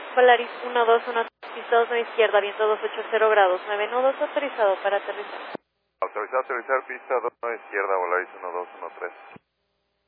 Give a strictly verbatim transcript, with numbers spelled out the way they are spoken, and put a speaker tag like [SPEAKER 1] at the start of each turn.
[SPEAKER 1] Volaris uno dos uno tres, pista dos nueve izquierda, viento doscientos ochenta grados, nueve nudos, autorizado para aterrizar.
[SPEAKER 2] Autorizado a aterrizar, pista dos nueve izquierda, Volaris uno dos uno tres.